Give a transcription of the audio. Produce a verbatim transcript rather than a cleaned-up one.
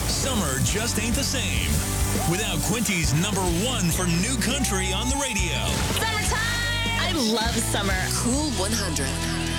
Summer just ain't the same without Quinty's number one for new country on the radio. Summertime! I love summer. Cool one hundred.